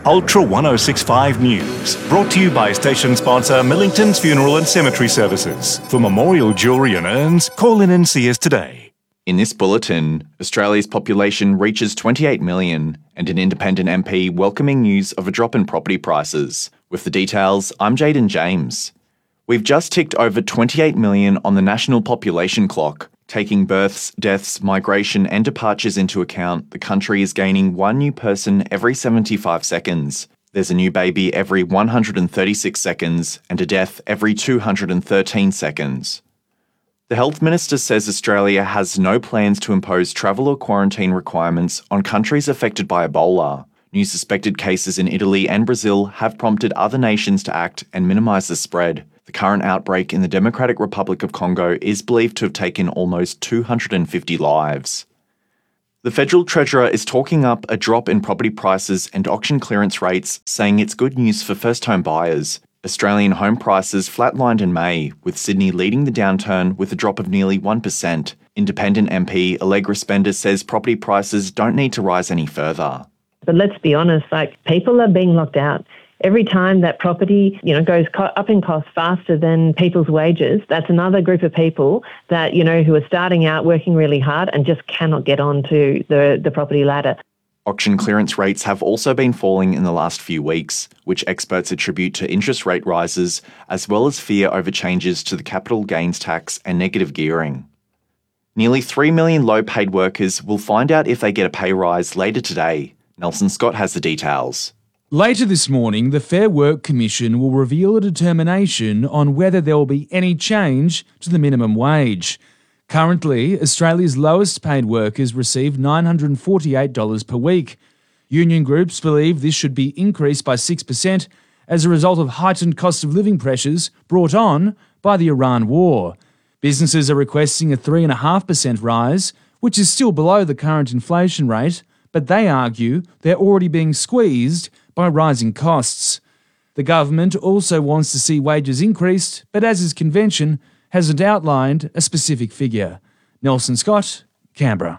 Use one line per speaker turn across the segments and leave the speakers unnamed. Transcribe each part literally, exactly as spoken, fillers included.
Ultra one oh six point five News, brought to you by station sponsor Millington's Funeral and Cemetery Services. For memorial jewellery and urns, call in and see us today.
In this bulletin, Australia's population reaches twenty-eight million and an independent M P welcoming news of a drop in property prices. With the details, I'm Jaden James. We've just ticked over twenty-eight million on the national population clock. Taking births, deaths, migration and departures into account, the country is gaining one new person every seventy-five seconds. There's a new baby every one hundred thirty-six seconds and a death every two hundred thirteen seconds. The Health Minister says Australia has no plans to impose travel or quarantine requirements on countries affected by Ebola. New suspected cases in Italy and Brazil have prompted other nations to act and minimise the spread. The current outbreak in the Democratic Republic of Congo is believed to have taken almost two hundred fifty lives. The Federal Treasurer is talking up a drop in property prices and auction clearance rates, saying it's good news for first-home buyers. Australian home prices flatlined in May, with Sydney leading the downturn with a drop of nearly one percent. Independent M P Allegra Spender says property prices don't need to rise any further.
But let's be honest, like, people are being locked out. Every time that property, you know, goes co- up in cost faster than people's wages, that's another group of people that, you know, who are starting out working really hard and just cannot get onto the, the property ladder.
Auction clearance rates have also been falling in the last few weeks, which experts attribute to interest rate rises, as well as fear over changes to the capital gains tax and negative gearing. Nearly three million low-paid workers will find out if they get a pay rise later today. Nelson Scott has the details.
Later this morning, the Fair Work Commission will reveal a determination on whether there will be any change to the minimum wage. Currently, Australia's lowest paid workers receive nine hundred forty-eight dollars per week. Union groups believe this should be increased by six percent as a result of heightened cost of living pressures brought on by the Iran war. Businesses are requesting a three point five percent rise, which is still below the current inflation rate, but they argue they're already being squeezed by rising costs. The government also wants to see wages increased, but as is convention, hasn't outlined a specific figure. Nelson Scott, Canberra.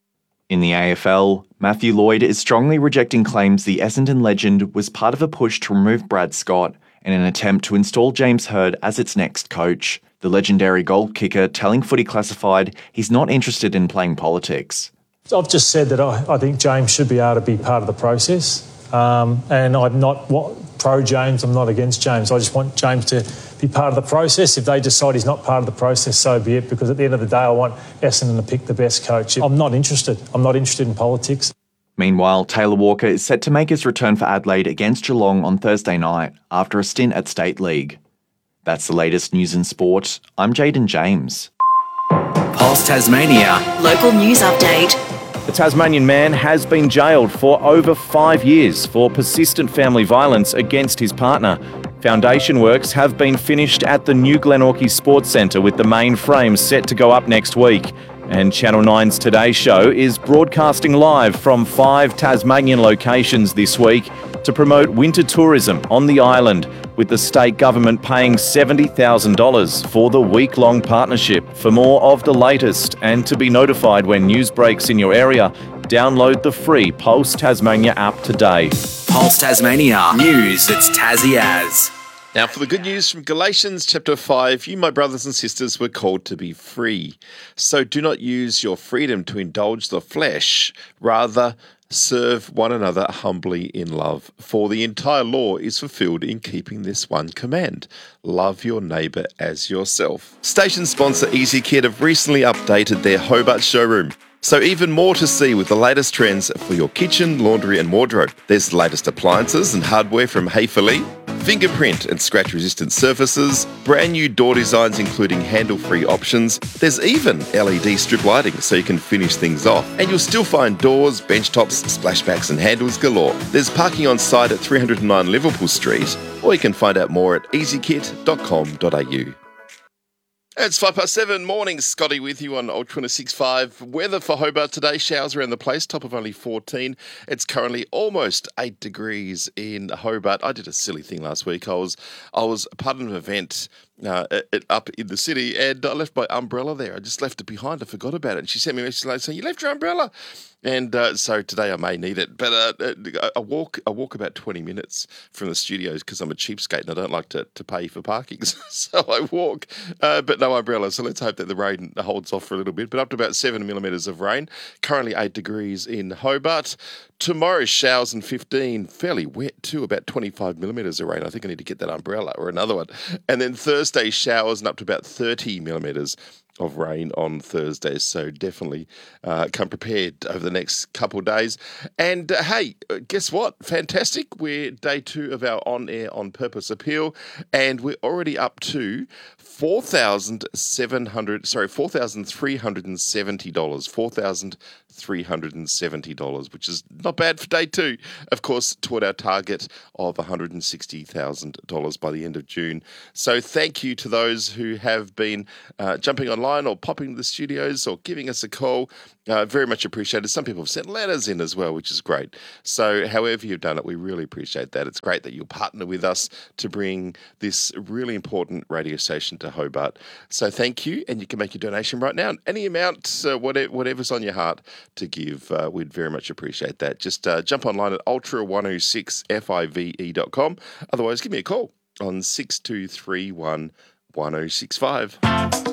In the A F L, Matthew Lloyd is strongly rejecting claims the Essendon legend was part of a push to remove Brad Scott in an attempt to install James Hird as its next coach. The legendary goal kicker telling Footy Classified he's not interested in playing politics.
I've just said that I, I think James should be able to be part of the process. Um, and I'm not what, pro-James, I'm not against James. I just want James to be part of the process. If they decide he's not part of the process, so be it, because at the end of the day, I want Essendon to pick the best coach. I'm not interested. I'm not interested in politics.
Meanwhile, Taylor Walker is set to make his return for Adelaide against Geelong on Thursday night after a stint at State League. That's the latest news in sport. I'm Jaden James.
Pulse Tasmania, local news update.
A Tasmanian man has been jailed for over five years for persistent family violence against his partner. Foundation works have been finished at the new Glenorchy Sports Centre, with the main frame set to go up next week. And Channel nine's Today Show is broadcasting live from five Tasmanian locations this week to promote winter tourism on the island, with the state government paying seventy thousand dollars for the week-long partnership. For more of the latest and to be notified when news breaks in your area, download the free Pulse Tasmania app today.
Pulse Tasmania, news that's Tassie as.
Now for the good news from Galatians chapter five, you, my brothers and sisters, were called to be free. So do not use your freedom to indulge the flesh, rather serve one another humbly in love. For the entire law is fulfilled in keeping this one command: love your neighbour as yourself. Station sponsor EasyKit have recently updated their Hobart showroom. So even more to see with the latest trends for your kitchen, laundry and wardrobe. There's the latest appliances and hardware from Hayfully, fingerprint and scratch-resistant surfaces, brand new door designs including handle-free options. There's even L E D strip lighting so you can finish things off. And you'll still find doors, bench tops, splashbacks and handles galore. There's parking on site at three oh nine Liverpool Street, or you can find out more at easy kit dot com dot a u. It's five past seven. Morning, Scotty with you on Ultra one oh six point five. Weather for Hobart today, showers around the place, top of only fourteen. It's currently almost eight degrees in Hobart. I did a silly thing last week. I was I was part of an event uh, it, up in the city, and I left my umbrella there. I just left it behind. I forgot about it. And she sent me a message later saying, "You left your umbrella." And uh, so today I may need it, but uh, I walk I walk about twenty minutes from the studios because I'm a cheapskate and I don't like to, to pay for parking. So I walk, uh, but no umbrella. So let's hope that the rain holds off for a little bit. But up to about seven millimetres of rain. Currently eight degrees in Hobart. Tomorrow showers and fifteen, fairly wet too, about twenty-five millimetres of rain. I think I need to get that umbrella or another one. And then Thursday showers and up to about thirty millimetres of rain on Thursday, so definitely uh, come prepared over the next couple of days. And uh, hey, guess what? Fantastic. We're day two of our on-air On Purpose appeal, and we're already up to four thousand seven hundred, sorry, four thousand three hundred seventy dollars, four thousand three hundred seventy dollars, which is not bad for day two, of course, toward our target of one hundred sixty thousand dollars by the end of June. So thank you to those who have been uh, jumping online or popping to the studios or giving us a call. Uh, very much appreciated. Some people have sent letters in as well, which is great. So however you've done it, we really appreciate that. It's great that you'll partner with us to bring this really important radio station to Hobart. So thank you, and you can make your donation right now. Any amount, uh, whatever, whatever's on your heart to give, uh, we'd very much appreciate that. Just uh, jump online at ultra one oh six five e dot com. Otherwise, give me a call on six two three one one oh six five.